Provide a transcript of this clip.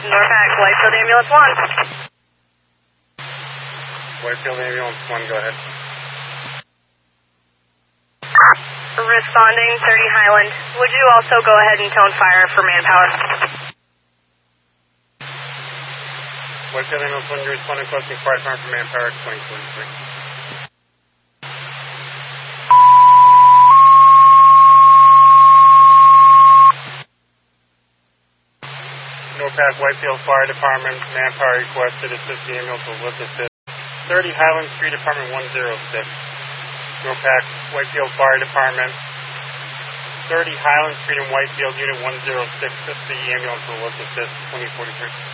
Norpac, Whitefield Ambulance 1. Whitefield Ambulance 1, go ahead. Responding 30 Highland. Would you also go ahead and tone fire for manpower? Whitefield Ambulance 1, you're responding requesting fire department for manpower 2023. Norpac Whitefield Fire Department, manpower requested, assist the ambulance with assist. 30 Highland Street, Department 106. Norpac Whitefield Fire Department, 30 Highland Street in Whitefield, Unit 106, assist the ambulance with assist 2043.